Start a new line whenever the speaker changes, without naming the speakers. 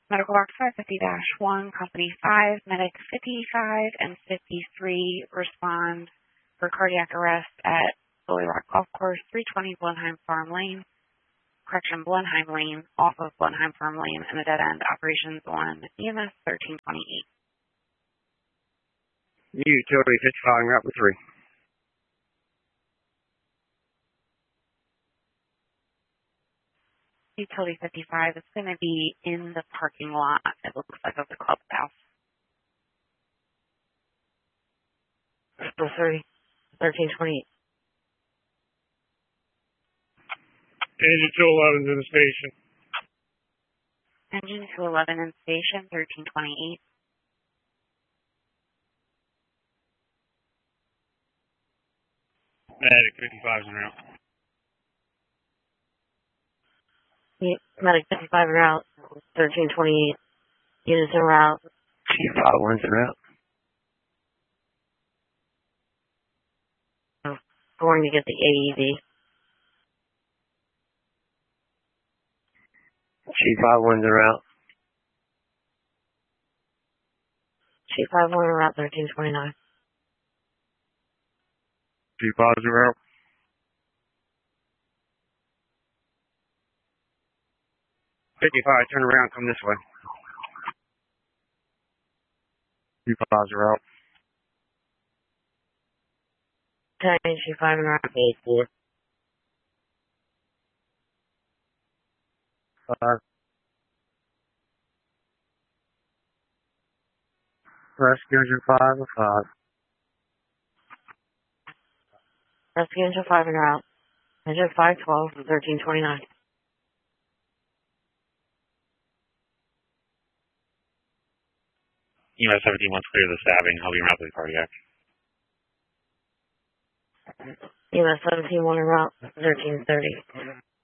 Medical Box 550-1, Company 5, Medic 55 and 53 respond for cardiac arrest at Bully Rock Golf Course, 320 Blenheim Farm Lane. Blenheim Lane, off of Blenheim Farm Lane, and a dead end. Operations on EMS 1328.
Utility 55, route 3.
Utility 55 is going to be in the parking lot, it looks like, of the clubhouse.
April 30, 1328.
Engine 211's in the station.
Engine 211 in station, 1328.
Medic 55's en route.
Medic 55 en route, 1328. Units en route.
Chief 51's en route.
Going to get the AED.
Chief 51's en route.
Chief 51 en route, 1329.
Chief 5's en route.
Turn around, come this way.
Chief 5's en route.
Chief 5 en route.
Hold 4. 5. Rescue engine 5 or 5.
Rescue engine 5 en route. Engine 512, 1329.
EMS 17 wants clear the stabbing. I'll be en route to the cardiac.
EMS 17 1 en route, 1330.